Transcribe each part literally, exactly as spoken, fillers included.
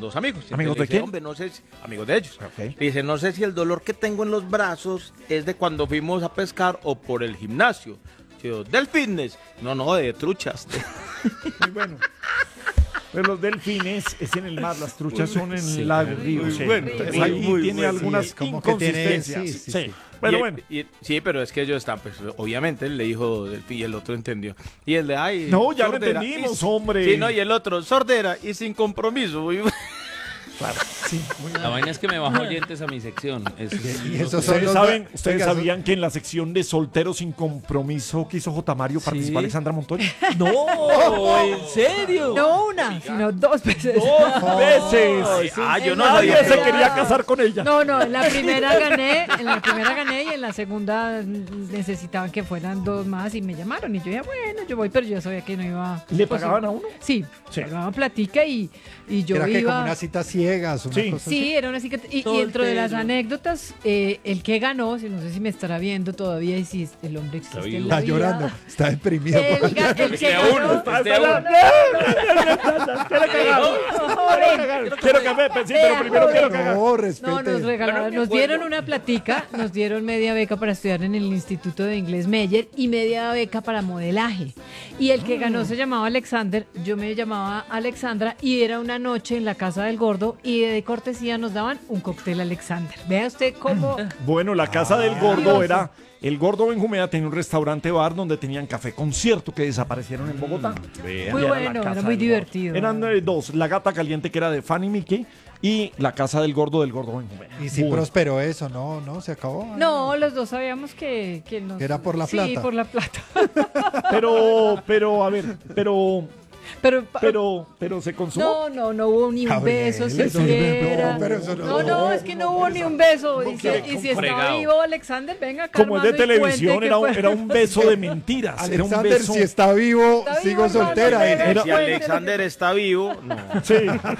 dos amigos. Y ¿Amigos le de dice, quién? Hombre, no sé si, amigos de ellos. Ok. Le dice, no sé si el dolor que tengo en los brazos es de cuando fuimos a pescar o por el gimnasio. Yo, del fitness. No, no, de truchas. Muy bueno. Pero los delfines es en el mar, las truchas son en Sí, el lago, muy río. bueno, sí. muy Entonces bueno, ahí muy tiene bueno. algunas Sí, como que tiene- inconsistencias. sí, Sí, sí, sí. Pero Y- bueno. y- sí, pero es que ellos están, pues, obviamente, él le dijo delfín y el otro entendió. Y el de, ay, No, ya lo sordera. entendimos, Y- hombre. Sí, no, y el otro, sordera y sin compromiso. Claro, sí, muy La vaina es que me baja oyentes a mi sección. Es, Y esos son Ustedes los- saben, ustedes Oiga, eso- sabían que en la sección de solteros sin compromiso que hizo J. Mario participar Alexandra Montoya. ¡No! ¿En serio? No una, sino dos veces. Dos veces. Ah, yo En no la Nadie sabía. se primera- quería casar con ella. No, no, en la primera gané, en la primera gané y en la segunda mm, necesitaban que fueran dos más y me llamaron y yo dije, bueno, yo voy, pero yo sabía que no iba. ¿Le pues, pagaban a uno? Sí, Sí. pagaban platica y, y yo Era que como iba. unas citas ciegas, una Sí. cosa Sí, era una cicatriz. Y, y dentro de las Soltero. anécdotas, eh, el que ganó, si no sé si me estará viendo todavía y si el hombre existe Está en vivo. la Está vida. llorando, está deprimido. El, por ga- allá. el que de ganó. uno. Está- Es de está- uno. Quiero cagar. Quiero cagar. Quiero café, pues sí, pero Vea, primero joven. quiero cagar. No, respete. No, nos regalaron, nos dieron una platica, nos dieron media beca para estudiar en el Instituto de Inglés Meyer y media beca para modelaje. Y el que ganó se llamaba Alexander, yo me llamaba Alexandra y era una noche en la casa del gordo y de cortesía nos daban un cóctel Alexander. Vea usted cómo... Bueno, la casa del gordo Curioso. era. El gordo Benjumea tenía un restaurante bar donde tenían café concierto que desaparecieron en Bogotá. Muy Y era la bueno, casa era muy del divertido. gordo. Eran eh, dos: la gata caliente que era de Fanny Mickey y la casa del gordo del gordo Benjumea. Y si Bueno. prosperó eso, no, no, se acabó. No, los dos sabíamos que, que nos... Que era por la Sí, plata. por la plata. Pero, pero, a ver, pero, Pero, pero, pero se consumó. No, no, no hubo ni un Gabriel, beso eso no- siquiera. no, pero eso no- No, no, es que no hubo ni un beso. Y si, y si está Fregado. vivo Alexander, venga acá. Como es de hermano, y televisión, cuente era un, qué fue. era un beso de mentiras. Era un Alexander, beso. si está vivo, Está vivo, sigo hermano, soltera. venga, Era- Si cuente. Alexander está vivo, no. Sí,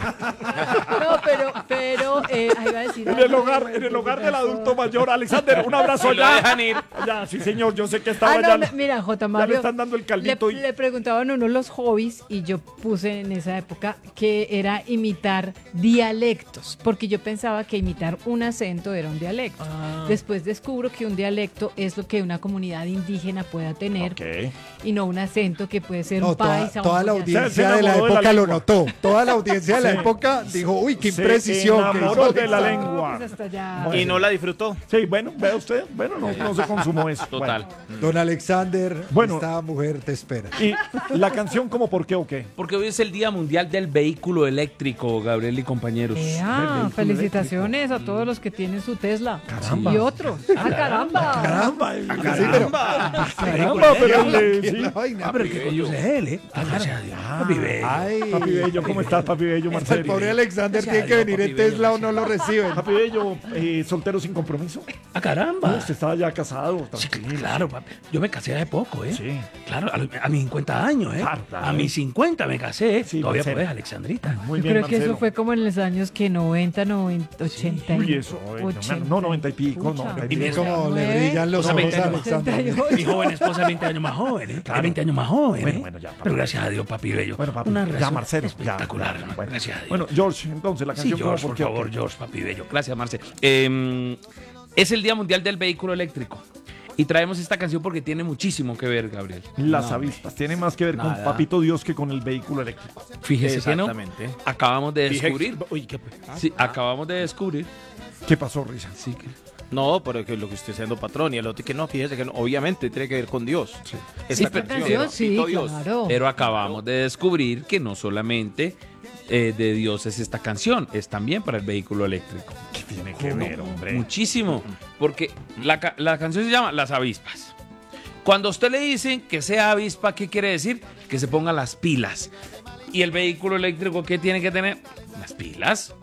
No, pero, pero, eh, ahí iba a decir. en el hogar, en el hogar del adulto mayor. Alexander, un abrazo Si lo allá. dejan ir. Ya, sí, señor, yo sé que estaba Ah, no, allá. me- mira, J. Ya le Mario. están dando el caldito le, y- le preguntaban a uno los hobbies y yo puse en esa época que era imitar dialectos, porque yo pensaba que imitar un acento era un dialecto. Ah. Después descubro que un dialecto es lo que una comunidad indígena pueda tener Ok. y no un acento que puede ser No, un toda, paisa. un toda la boyacense. audiencia Se de la enamoró de la época lo lengua. notó. Toda la audiencia de la Sí. época dijo, uy, qué Se imprecisión que enamoró hizo de la Alexander. lengua. Pues hasta ya. Bueno. Y no la disfrutó. Sí, bueno, vea usted. Bueno, no, no se consumó eso. Total. Don Alexander, Bueno. esta mujer te espera. Bueno, ¿y la canción como por qué o qué? Porque hoy es el Día Mundial del Vehículo Eléctrico, Gabriel y compañeros. Ea, felicitaciones a todos los que tienen su Tesla. Caramba. Y otros. ¡Ah, caramba! Caramba, el- Sí, pero- caramba, pero el de- ¿Qué es sí. la vaina? Ah, pero el que conduce es él, ¿eh? Ah, gracias a Dios. Papi bello. Ay, Papi Bello, ¿cómo estás, Papi Bello, el Marcelo? pobre Alexander Gracias tiene a que Dios, venir en papi bello, Tesla o no lo reciben. Papi Bello, eh, soltero sin compromiso. Ah, No, caramba. usted estaba ya casado. Sí, tranquilo. claro, papi. Yo me casé hace poco, ¿eh? Sí. Claro, a, lo- a mis cincuenta años, ¿eh? Claro, claro. A mis cincuenta me casé. Sí, Todavía Marcelo. podés, Alexandrita. Muy Yo bien, creo que Marcelo. eso fue como en los años que noventa, noventa, ochenta. Uy, eso, eh, no, no, noventa y pico, Pucha. noventa y Y pico. mi Como le Nueve, brillan los no, ojos veinte a años. Alexander. setenta y ocho. Mi joven esposa es veinte años más joven, ¿eh? Claro. Es veinte años más joven, Bueno, ¿eh? bueno, ya, papi. Pero gracias a Dios, papi bello. Bueno, papi, Una ya, relación Marcelo, ya. espectacular, hermano. Bueno, Gracias a Dios. bueno, George, entonces la Sí, canción como George, por por qué o favor, qué? George, papi bello. Gracias, Marce. Eh, es el Día Mundial del Vehículo Eléctrico. Y traemos esta canción porque tiene muchísimo que ver, Gabriel. Las No, avispas. Tiene más que ver con nada. Papito Dios que con el vehículo eléctrico. Fíjese que no. Exactamente. Acabamos de Dije- descubrir. Uy, qué... Sí, acabamos de descubrir. ¿Qué pasó, Risa? Sí, que. No, pero que lo que usted siendo patrón y el otro que no, fíjese que no, obviamente tiene que ver con Dios. Sí. Esta Sí, pero- Canción, sí, Papito Dios. claro. Pero acabamos de descubrir que no solamente eh, de Dios es esta canción, es también para el vehículo eléctrico. ¿Qué tiene que ver, hombre? Muchísimo. Porque la, ca- la canción se llama Las Avispas. Cuando a usted le dicen que sea avispa, ¿qué quiere decir? Que se ponga las pilas. ¿Y el vehículo eléctrico qué tiene que tener? Las pilas.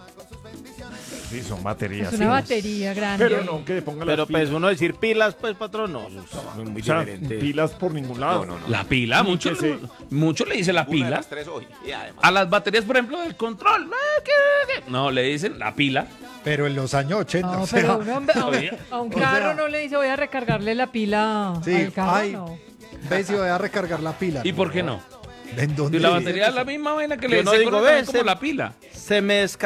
Sí, son baterías. Es una sí. batería grande. Pero no, que le ponga Pero las pues pilas. uno decir pilas, pues patrón, no, eso es muy, muy O sea, diferente. pilas por ningún lado. No, no, no. La pila, Ni mucho, que se- mucho le dice la Una de pila. las tres hoy. Y además- A las baterías, por ejemplo, del control. eh, ¿qué- qué? No, le dicen la pila. Pero en los años ochenta. No, o sea, pero uno, a, un- a un o carro sea- no le dice voy a recargarle la pila sí, al carro, ay, no. ves si voy a recargar la pila. ¿Y por qué no? ¿En dónde Y la dice batería es eso? la misma vaina que le Yo no dice digo, como ves, la pila. Se me